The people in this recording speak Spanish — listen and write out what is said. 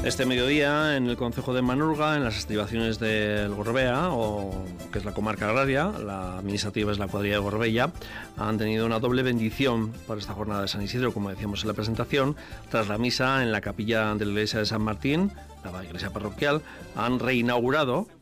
Este mediodía, en el concejo de Manurga, en las estribaciones del Gorbea, o que es la comarca agraria, la administrativa es la cuadrilla de Gorbella, han tenido una doble bendición por esta jornada de San Isidro, como decíamos en la presentación. Tras la misa en la capilla de la iglesia de San Martín, la iglesia parroquial, han reinaugurado